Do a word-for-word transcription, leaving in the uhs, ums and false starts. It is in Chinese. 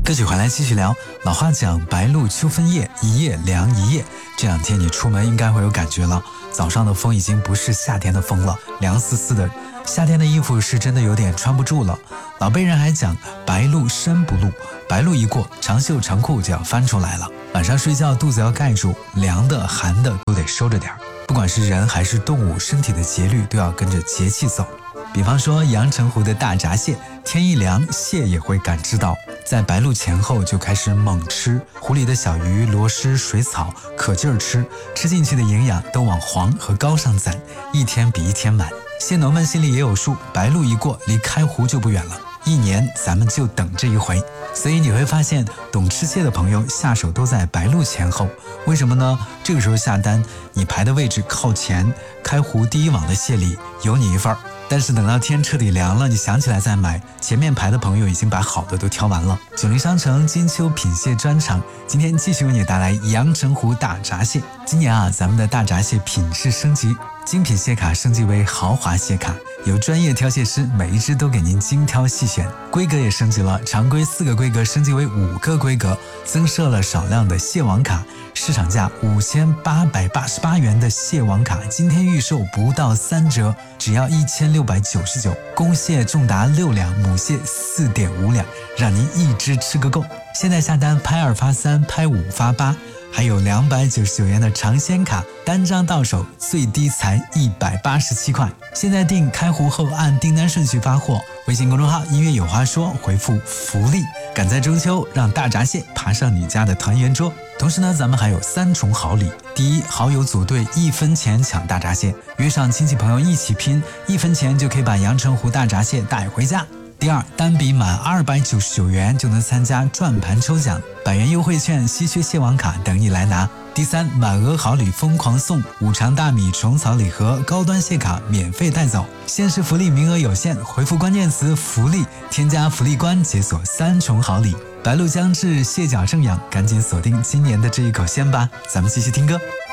歌曲回来继续聊。老话讲白露秋分夜，一夜凉一夜。这两天你出门应该会有感觉了，早上的风已经不是夏天的风了，凉丝丝的。夏天的衣服是真的有点穿不住了。老辈人还讲白露身不露，白露一过，长袖长裤就要翻出来了。晚上睡觉肚子要盖住，凉的寒的都得收着点。不管是人还是动物，身体的节律都要跟着节气走。比方说阳澄湖的大闸蟹，天一凉，蟹也会感知到，在白露前后就开始猛吃，湖里的小鱼、螺蛳、水草可劲儿吃，吃进去的营养都往黄和高上攒，一天比一天满。蟹农们心里也有数，白露一过，离开湖就不远了，一年咱们就等这一回。所以你会发现，懂吃蟹的朋友下手都在白露前后。为什么呢？这个时候下单，你排的位置靠前，开湖第一网的蟹里有你一份儿。但是等到天彻底凉了，你想起来再买，前面排的朋友已经把好的都挑完了。九零商城金秋品蟹专场，今天继续为你带来阳澄湖大闸蟹。今年啊，咱们的大闸蟹品质升级，精品蟹卡升级为豪华蟹卡，有专业挑蟹师，每一只都给您精挑细选。规格也升级了，常规四个规格升级为五个规格，增设了少量的蟹王卡，市场价五千八百八十八元的蟹王卡，今天预售不到三折，只要一千六百九十九。公蟹重达六两，母蟹四点五两，让您一只吃个够。现在下单拍二发三，拍五发八。还有两百九十九元的尝鲜卡，单张到手最低才一百八十七块。现在订开湖后按订单顺序发货，微信公众号音乐有话说，回复福利，赶在中秋让大闸蟹爬上你家的团圆桌。同时呢，咱们还有三重好礼。第一，好友组队一分钱抢大闸蟹，约上亲戚朋友一起拼，一分钱就可以把阳澄湖大闸蟹带回家。第二，单笔满二百九十九元就能参加转盘抽奖，百元优惠券、稀缺蟹王卡等你来拿。第三，满额好礼疯狂送，五常大米虫草礼盒、高端蟹卡免费带走。限时福利名额有限，回复关键词福利，添加福利官解锁三重好礼。白露将至，蟹脚正养，赶紧锁定今年的这一口鲜吧。咱们继续听歌。